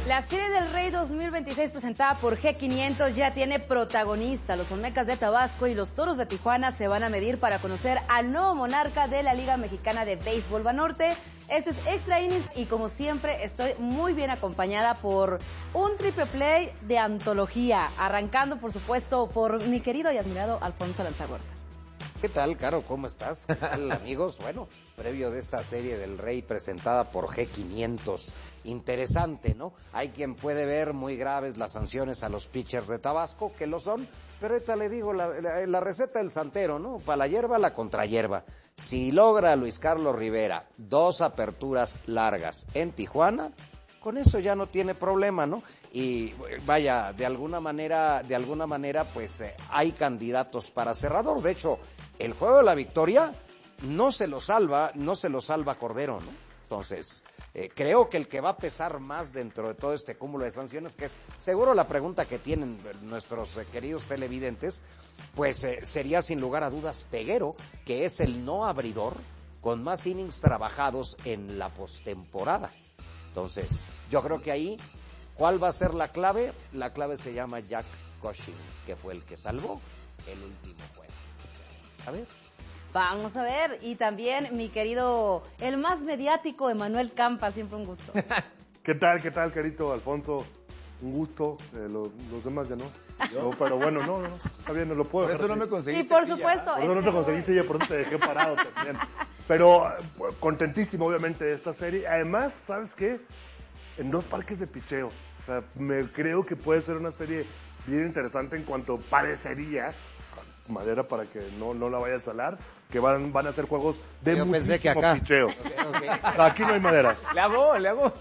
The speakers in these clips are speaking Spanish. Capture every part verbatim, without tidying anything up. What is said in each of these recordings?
La Serie del Rey dos mil veintiséis presentada por G quinientos ya tiene protagonista. Los Olmecas de Tabasco y los Toros de Tijuana se van a medir para conocer al nuevo monarca de la Liga Mexicana de Béisbol Banorte. Este es Extra Innings y como siempre estoy muy bien acompañada por un triple play de antología, arrancando por supuesto por mi querido y admirado Alfonso Lanzagorta. ¿Qué tal, Caro? ¿Cómo estás? ¿Qué tal, amigos? Bueno, previo de esta Serie del Rey presentada por G quinientos. Interesante, ¿no? Hay quien puede ver muy graves las sanciones a los pitchers de Tabasco, que lo son, pero ahorita le digo, la, la, la receta del santero, ¿no? Para la hierba, la contrahierba. Si logra Luis Carlos Rivera dos aperturas largas en Tijuana, con eso ya no tiene problema, ¿no? Y vaya, de alguna manera, de alguna manera, pues eh, hay candidatos para cerrador. De hecho, el juego de la victoria no se lo salva, no se lo salva Cordero, ¿no? Entonces, eh, creo que el que va a pesar más dentro de todo este cúmulo de sanciones, que es seguro la pregunta que tienen nuestros eh, queridos televidentes, pues eh, sería sin lugar a dudas Peguero, que es el no abridor con más innings trabajados en la postemporada. Entonces, yo creo que ahí, ¿cuál va a ser la clave? La clave se llama Jack Cushing, que fue el que salvó el último juego. A ver. Vamos a ver, y también mi querido, el más mediático, Emanuel Campa, siempre un gusto. ¿Qué tal, qué tal, querido Alfonso? Un gusto, eh, los, los demás ya no. no. Pero bueno, no, no, está bien, no lo puedo. Por eso no me conseguí. Y por supuesto. Por eso no te conseguiste y por eso te dejé parado también. Pero contentísimo, obviamente, de esta serie. Además, ¿sabes qué? En dos parques de picheo. O sea, me creo que puede ser una serie bien interesante en cuanto parecería, madera para que no, no la vayas a salar, que van, van a ser juegos de Yo muchísimo pensé que acá. picheo. Okay, okay. Aquí no hay madera. Le hago, le hago.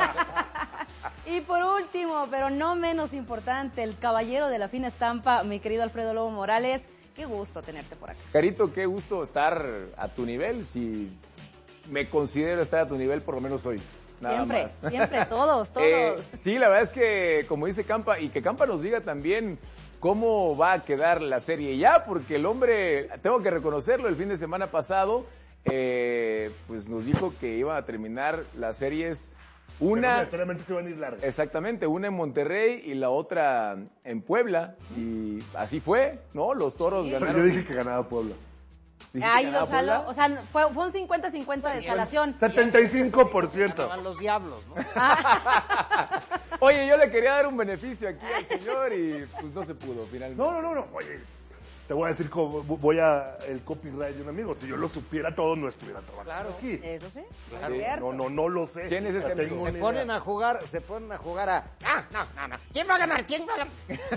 Y por último, pero no menos importante, el caballero de la fina estampa, mi querido Alfredo Lobo Morales. Qué gusto tenerte por acá. Carito, qué gusto estar a tu nivel. Si me considero estar a tu nivel, por lo menos hoy. Nada siempre, más. siempre, todos, todos. Eh, sí, la verdad es que, como dice Campa, y que Campa nos diga también cómo va a quedar la serie ya, porque el hombre, tengo que reconocerlo, el fin de semana pasado, eh, pues nos dijo que iba a terminar las series. Una, no necesariamente se van a ir largas. Exactamente, una en Monterrey y la otra en Puebla. Y así fue, ¿no? Los Toros Sí. ganaron. Pero yo dije que ganaba Puebla. Ay, lo saló, o sea, fue, fue un cincuenta cincuenta de salación. setenta y cinco por ciento. Ganaban los diablos, ¿no? Oye, yo le quería dar un beneficio aquí al señor y pues no se pudo finalmente. No, no, no, no. Oye, te voy a decir cómo voy a el copyright de un amigo. Si yo lo supiera todo, no estuviera trabajando Claro. aquí. Eso sí, Claro. es cierto. No, no, no lo sé. ¿Quién es ese Ya amigo? tengo Se una ponen idea. a jugar, se ponen a jugar a... Ah, no, no, no. ¿Quién va a ganar? ¿Quién va a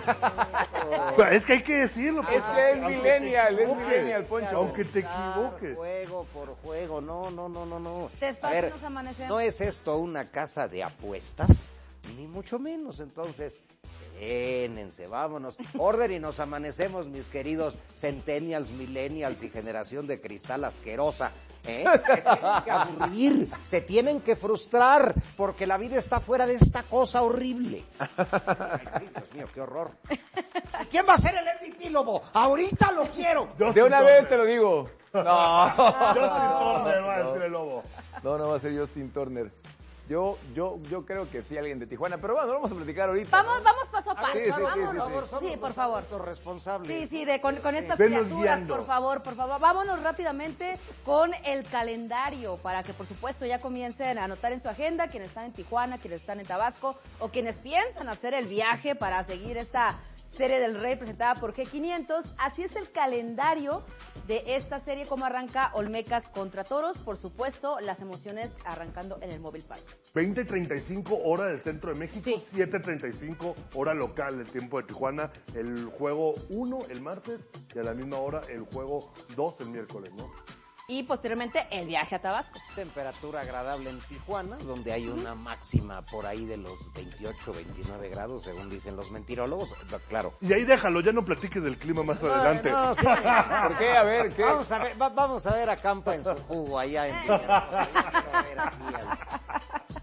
ganar? Es que hay que decirlo. Es pues, que es aunque te millennial, es equivoques. millennial, Poncho. Aunque te Dar equivoques. Juego por juego, no, no, no, no, no. Despacio A ver, nos amanecemos. no es esto una casa de apuestas, ni mucho menos, entonces, serénense, vámonos. Orden y nos amanecemos, mis queridos centennials, millennials y generación de cristal asquerosa. ¿Eh? Se tienen que aburrir, se tienen que frustrar, porque la vida está fuera de esta cosa horrible. Ay, Dios mío, qué horror. ¿Quién va a ser el M V P, Lobo? Ahorita lo quiero. De una vez te lo digo. No. Justin Turner va a decir el Lobo. No, no va a ser Justin Turner. Yo, yo, yo creo que sí, alguien de Tijuana, pero bueno, vamos a platicar ahorita. Vamos, ¿no? vamos paso a paso. Sí, sí, sí, Vámonos. sí, sí. Sí, por favor. Responsables. Sí, sí, de, con, con estas Venos criaturas, guiando. por favor, por favor. Vámonos rápidamente con el calendario para que, por supuesto, ya comiencen a anotar en su agenda quienes están en Tijuana, quienes están en Tabasco o quienes piensan hacer el viaje para seguir esta Serie del Rey presentada por G quinientos. Así es el calendario de esta serie, como arranca Olmecas contra Toros. Por supuesto, las emociones arrancando en el Móvil Park. veinte treinta y cinco hora del centro de México, Sí. siete treinta y cinco hora local del tiempo de Tijuana, el juego uno el martes y a la misma hora el juego dos el miércoles, ¿no? Y posteriormente el viaje a Tabasco. Temperatura agradable en Tijuana, donde hay una máxima por ahí de los veintiocho, veintinueve grados, según dicen los mentirólogos. Claro. Y ahí déjalo, ya no platiques del clima más adelante. No, sí. ¿Por qué? A ver, ¿qué? Vamos a ver, va- vamos a ver a Campa en su jugo allá en Villahermosa. Yo quiero ver aquí al-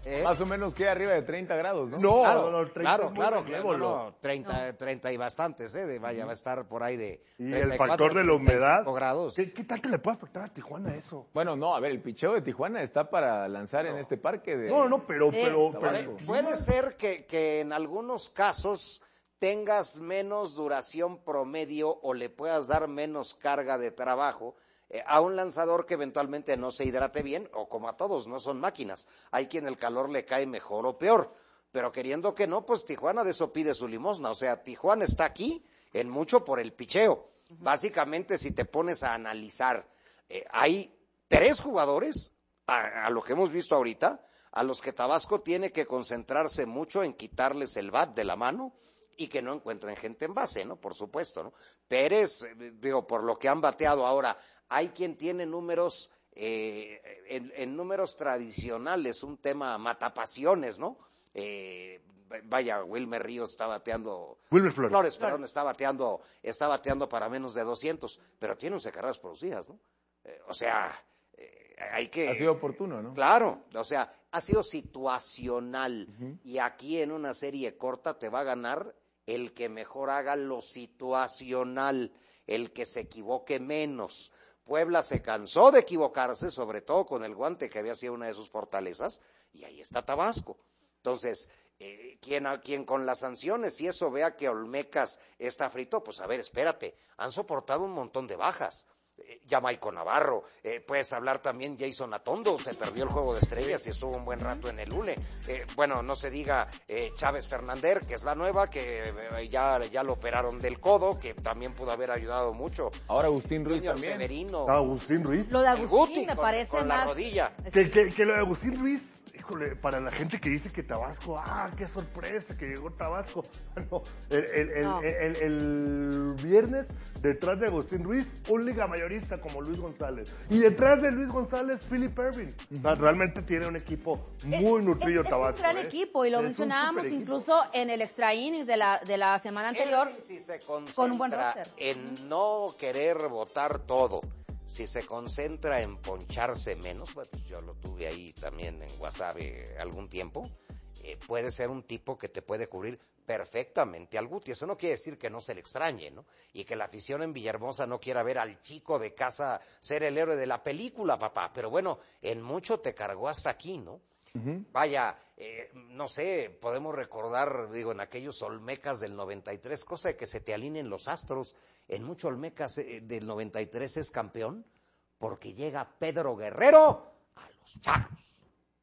¿Eh? Más o menos queda arriba de treinta grados, ¿no? No, Claro, no, no, treinta claro, es muy claro, benévolo. claro, no, treinta, treinta y bastantes, ¿eh? De, vaya, va a estar por ahí de Y treinta el y cuatro, factor de la humedad. treinta y cinco grados. ¿Qué, ¿Qué tal que le puede afectar a Tijuana eso? Bueno, no, a ver, el picheo de Tijuana está para lanzar en este parque de... No, no, pero, Sí. pero, Puede- pero Puede ser que, que en algunos casos tengas menos duración promedio o le puedas dar menos carga de trabajo eh, a un lanzador que eventualmente no se hidrate bien, o como a todos, no son máquinas. Hay quien el calor le cae mejor o peor, pero queriendo que no, pues Tijuana de eso pide su limosna. O sea, Tijuana está aquí en mucho por el picheo. Uh-huh. Básicamente, si te pones a analizar, eh, hay tres jugadores, a, a lo que hemos visto ahorita, a los que Tabasco tiene que concentrarse mucho en quitarles el bat de la mano y que no encuentren gente en base, ¿no? Por supuesto, ¿no? Pérez, eh, digo, por lo que han bateado ahora, hay quien tiene números, eh, en, en números tradicionales, un tema matapasiones, ¿no? Eh, vaya, Wilmer Ríos está bateando... Wilmer Flores. Flores, perdón, está bateando, está bateando para menos de doscientos, pero tiene once carreras producidas, ¿no? Eh, o sea, eh, hay que... Ha sido oportuno, ¿no? Claro, o sea, ha sido situacional, Uh-huh. y aquí en una serie corta te va a ganar el que mejor haga lo situacional, el que se equivoque menos. Puebla se cansó de equivocarse, sobre todo con el guante que había sido una de sus fortalezas, y ahí está Tabasco. Entonces, eh, quien, quien con las sanciones y eso vea que Olmecas está frito, pues a ver, espérate, han soportado un montón de bajas. Eh, Jamaico Navarro, eh, puedes hablar también Jason Atondo, se perdió el Juego de Estrellas y estuvo un buen rato en el U N E. Eh, bueno, no se diga eh, Chávez Fernández, que es la nueva, que eh, ya, ya lo operaron del codo, que también pudo haber ayudado mucho. Ahora Agustín Ruiz Junior también. Severino, Agustín Ruiz. Lo de el Agustín Guti me con, parece con más... la rodilla. Que, que, que lo de Agustín Ruiz, híjole, para la gente que dice que Tabasco, ah, qué sorpresa que llegó Tabasco. No, el, el, el, No. el, el, el viernes, detrás de Agustín Ruiz, un liga mayorista como Luis González. Y detrás de Luis González, Philip Ervin. O sea, realmente tiene un equipo muy Es- nutrido es, Tabasco. Es un gran ¿eh? equipo y lo Es un mencionábamos super equipo. incluso en el extra innings de la, de la semana anterior. Él, si se con un buen concentra roster. en no querer votar todo, si se concentra en poncharse menos, bueno, pues yo lo tuve ahí también en Guasave algún tiempo, eh, puede ser un tipo que te puede cubrir perfectamente al Guti. Eso no quiere decir que no se le extrañe, ¿no? Y que la afición en Villahermosa no quiera ver al chico de casa ser el héroe de la película, papá. Pero bueno, en mucho te cargó hasta aquí, ¿no? Uh-huh. Vaya, eh, no sé, podemos recordar, digo, en aquellos Olmecas del noventa y tres, cosa de que se te alineen los astros. En mucho Olmecas eh, del noventa y tres es campeón porque llega Pedro Guerrero a los Charros.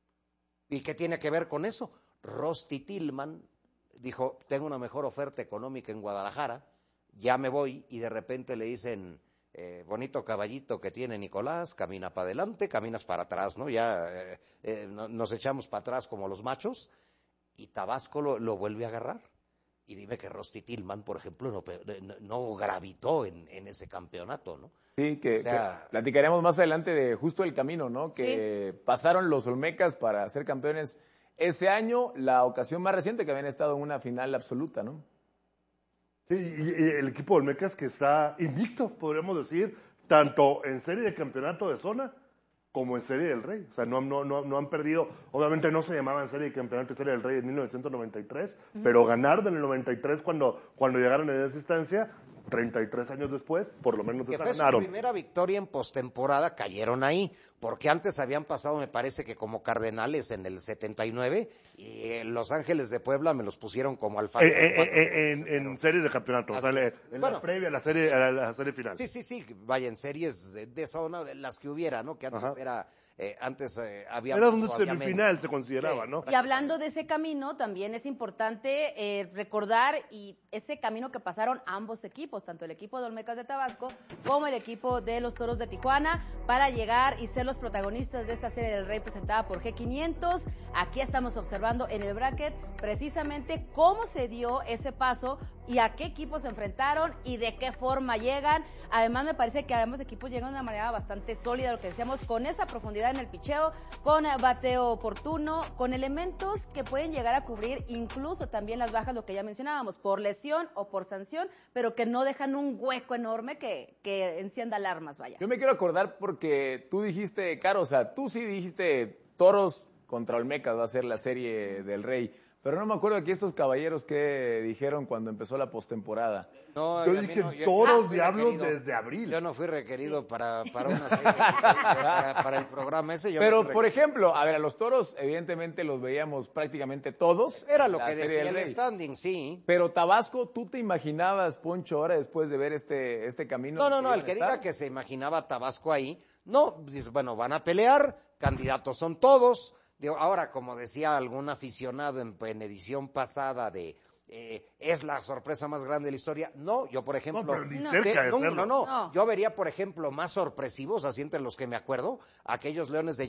¿Y qué tiene que ver con eso? Rosti Tillman dijo, tengo una mejor oferta económica en Guadalajara, ya me voy, y de repente le dicen... Eh, bonito caballito que tiene Nicolás, camina para adelante, caminas para atrás, ¿no? Ya eh, eh, no, nos echamos para atrás como los machos, y Tabasco lo, lo vuelve a agarrar. Y dime que Rosti Tillman, por ejemplo, no, no, no gravitó en, en ese campeonato, ¿no? Sí, que, O sea, que platicaremos más adelante de justo el camino, ¿no? Que sí. Pasaron los Olmecas para ser campeones ese año, la ocasión más reciente que habían estado en una final absoluta, ¿no? Sí, y, y el equipo del Mecas que está invicto, podríamos decir, tanto en serie de campeonato de zona como en serie del Rey. O sea, no, no, no, no han perdido, obviamente no se llamaban serie de campeonato y serie del Rey en mil novecientos noventa y tres, uh-huh. pero ganaron en el noventa y tres cuando, cuando llegaron en esa instancia, treinta y tres años después, por lo menos que esa fue ganaron. Su primera victoria en postemporada, cayeron ahí, porque antes habían pasado, me parece que como Cardenales en el setenta y nueve, y eh, Los Ángeles de Puebla me los pusieron como alfa. Eh, eh, eh, en, en series de campeonato, Así o sea, es. en Bueno, la previa a la serie, a la, a la serie final. Sí, sí, sí, vaya, en series de, de zona, las que hubiera, ¿no? Que antes Ajá. era... Eh, antes eh, había... Era un había semifinal, menos. se consideraba, Sí. ¿no? Y hablando de ese camino, también es importante eh, recordar y ese camino que pasaron ambos equipos, tanto el equipo de Olmecas de Tabasco como el equipo de los Toros de Tijuana, para llegar y ser los protagonistas de esta serie del Rey presentada por G quinientos. Aquí estamos observando en el bracket precisamente cómo se dio ese paso y a qué equipos se enfrentaron y de qué forma llegan. Además, me parece que ambos equipos llegan de una manera bastante sólida, lo que decíamos, con esa profundidad en el picheo, con bateo oportuno, con elementos que pueden llegar a cubrir incluso también las bajas, lo que ya mencionábamos, por lesión o por sanción, pero que no dejan un hueco enorme que, que encienda alarmas, vaya. Yo me quiero acordar porque tú dijiste, Caro, o sea, tú sí dijiste Toros contra Olmecas va a ser la serie del Rey. Pero no me acuerdo aquí estos caballeros que dijeron cuando empezó la postemporada. No, yo dije no, yo, toros yo diablos desde abril. Yo no fui requerido para, para una serie, para, para el programa ese. Yo Pero, no por ejemplo, a ver, a los toros, evidentemente los veíamos prácticamente todos. Era lo que decía el standing, sí. Pero Tabasco, ¿tú te imaginabas, Poncho, ahora después de ver este, este camino? No, no, no, el que diga que se imaginaba Tabasco ahí, no, dice, bueno, van a pelear, candidatos son todos. Digo, ahora, como decía algún aficionado en, en edición pasada de eh, es la sorpresa más grande de la historia, no, yo por ejemplo, no, pero ni no, cerca de no, serlo. no, no, no, yo vería por ejemplo más sorpresivos, así entre los que me acuerdo, aquellos Leones de